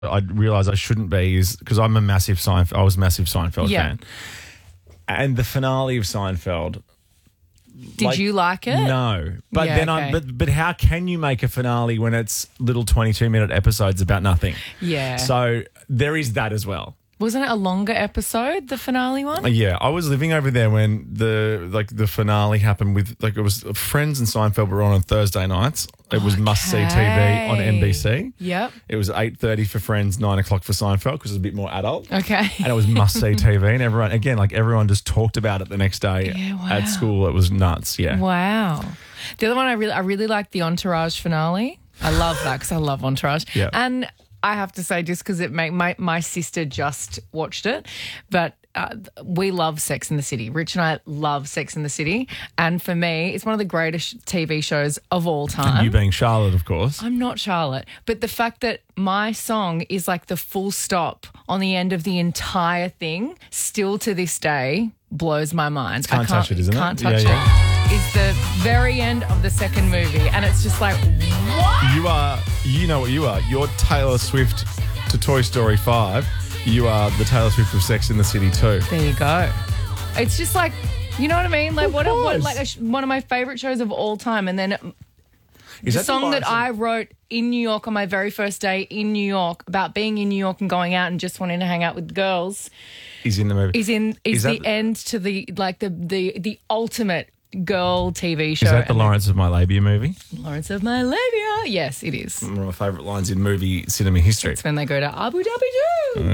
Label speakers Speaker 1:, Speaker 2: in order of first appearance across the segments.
Speaker 1: I realised I shouldn't be is because I was a massive Seinfeld fan. And the finale of Seinfeld.
Speaker 2: Did you like it?
Speaker 1: No. But but how can you make a finale when it's little 22-minute episodes about nothing?
Speaker 2: Yeah.
Speaker 1: So there is that as well.
Speaker 2: Wasn't it a longer episode, the finale one?
Speaker 1: Yeah, I was living over there when the finale happened with it was Friends and Seinfeld were on Thursday nights. It was must-see TV on NBC.
Speaker 2: Yep.
Speaker 1: It was 8:30 for Friends, 9 o'clock for Seinfeld because it was a bit more adult.
Speaker 2: Okay.
Speaker 1: And it was must-see TV and everyone just talked about it the next day at school. It was nuts, yeah.
Speaker 2: Wow. The other one I really liked the Entourage finale. I love that because I love Entourage.
Speaker 1: Yeah.
Speaker 2: And I have to say, just because my sister just watched it, but we love Sex and the City. Rich and I love Sex and the City. And for me, it's one of the greatest TV shows of all time.
Speaker 1: And you being Charlotte, of course.
Speaker 2: I'm not Charlotte. But the fact that my song is like the full stop on the end of the entire thing, still to this day, blows my mind.
Speaker 1: Can't touch it, isn't it?
Speaker 2: Can't touch it. Is the very end of the second movie. And it's just like, what?
Speaker 1: You know what you are. You're Taylor Swift to Toy Story 5. You are the Taylor Swift of Sex in the City too.
Speaker 2: There you go. It's just like, you know what I mean? Like one of my favourite shows of all time. And then the song that I wrote in New York on my very first day in New York about being in New York and going out and just wanting to hang out with girls.
Speaker 1: Is in the movie.
Speaker 2: Is the end to the ultimate girl TV show.
Speaker 1: Is that the Lawrence of My Labia movie?
Speaker 2: Lawrence of My Labia. Yes, it is.
Speaker 1: One of my favourite lines in movie cinema history.
Speaker 2: It's when they go to Abu Dhabi Doo.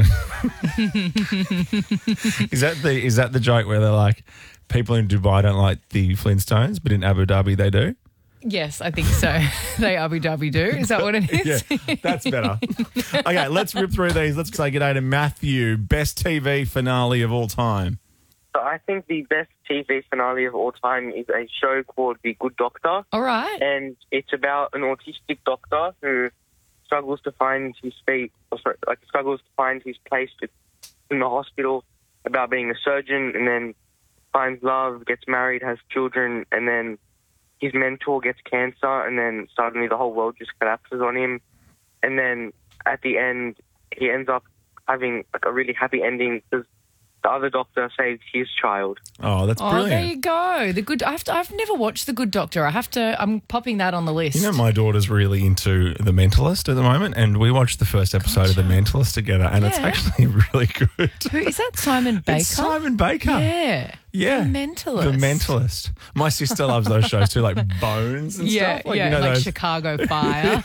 Speaker 1: Is that the joke where they're like, people in Dubai don't like the Flintstones, but in Abu Dhabi they do?
Speaker 2: Yes, I think so. They Abu Dhabi do. Is that what it is?
Speaker 1: Yeah, that's better. Okay, let's rip through these. Let's say good day to Matthew. Best TV finale of all time.
Speaker 3: So I think the best TV finale of all time is a show called The Good Doctor.
Speaker 2: All right.
Speaker 3: And it's about an autistic doctor who struggles to find his struggles to find his place in the hospital, about being a surgeon, and then finds love, gets married, has children, and then his mentor gets cancer, and then suddenly the whole world just collapses on him. And then at the end, he ends up having a really happy ending because the other doctor saves his child.
Speaker 1: Oh, that's brilliant.
Speaker 2: Oh, there you go. I've never watched The Good Doctor. I'm popping that on the list.
Speaker 1: You know, my daughter's really into The Mentalist at the moment, and we watched the first episode of The Mentalist together, and it's actually really good.
Speaker 2: Who is that? Simon Baker?
Speaker 1: It's Simon Baker.
Speaker 2: Yeah.
Speaker 1: Yeah.
Speaker 2: The Mentalist.
Speaker 1: The Mentalist. My sister loves those shows too, like Bones and stuff.
Speaker 2: Like
Speaker 1: those...
Speaker 2: Chicago Fire.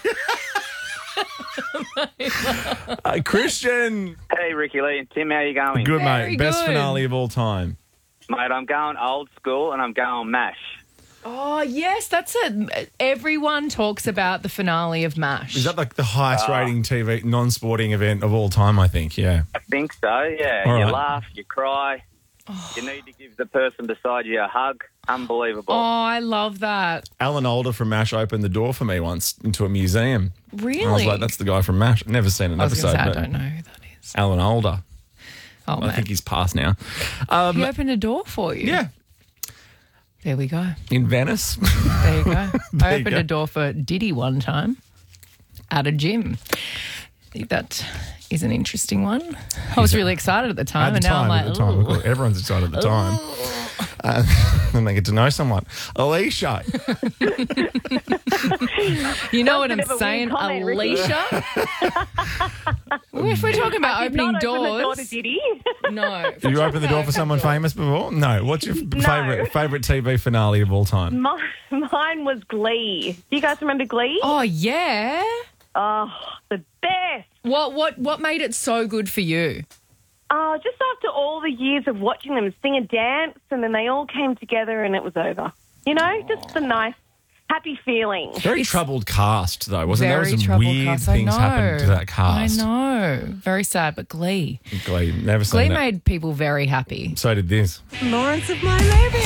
Speaker 1: Christian.
Speaker 4: Hey, Ricky Lee and Tim, how you going?
Speaker 1: Good,
Speaker 2: Very
Speaker 1: mate. Best
Speaker 2: good.
Speaker 1: finale of all time.
Speaker 4: Mate, I'm going old school and I'm going MASH.
Speaker 2: Oh, yes, that's it. Everyone talks about the finale of MASH.
Speaker 1: Is that like the highest rating TV non-sporting event of all time, I think? Yeah.
Speaker 4: I think so, yeah.
Speaker 1: All
Speaker 4: you
Speaker 1: right.
Speaker 4: laugh, you cry. You need to give the person beside you a hug. Unbelievable.
Speaker 2: Oh, I love that.
Speaker 1: Alan Alda from MASH opened the door for me once into a museum.
Speaker 2: Really?
Speaker 1: And I was like, that's the guy from MASH. I've never seen an
Speaker 2: I was
Speaker 1: episode.
Speaker 2: gonna say, I
Speaker 1: but
Speaker 2: don't know who that is.
Speaker 1: Alan Alda.
Speaker 2: Oh,
Speaker 1: I think he's passed now.
Speaker 2: He opened a door for you?
Speaker 1: Yeah.
Speaker 2: There we go.
Speaker 1: In Venice.
Speaker 2: There you go.
Speaker 1: There
Speaker 2: I
Speaker 1: you
Speaker 2: opened
Speaker 1: go.
Speaker 2: a door for Diddy one time at a gym. I think that is an interesting one. I was really excited at the time, and now I'm like,
Speaker 1: at the time, of course, everyone's excited at the time. Then they get to know someone. Alicia.
Speaker 2: you know what I'm
Speaker 5: bit of a
Speaker 2: saying,
Speaker 5: weird comment, Ricky.
Speaker 2: Alicia? If we're talking about opening
Speaker 5: Not open the door
Speaker 2: doors,
Speaker 5: to Diddy.
Speaker 2: no.
Speaker 1: Have you opened the door for someone famous before? No. What's your favourite TV finale of all time?
Speaker 5: Mine was Glee. Do you guys remember Glee?
Speaker 2: Oh yeah.
Speaker 5: Oh, the best.
Speaker 2: What made it so good for you?
Speaker 5: Just after all the years of watching them sing and dance, and then they all came together and it was over. You know, just the nice, happy feeling.
Speaker 1: Very troubled cast, though, wasn't there?
Speaker 2: Very
Speaker 1: There was some
Speaker 2: troubled
Speaker 1: weird
Speaker 2: cast. I
Speaker 1: things happened to that cast.
Speaker 2: I know. Very sad, but Glee.
Speaker 1: Glee, never seen
Speaker 2: Glee
Speaker 1: that.
Speaker 2: made people very happy.
Speaker 1: So did this.
Speaker 2: Lawrence of My Labia.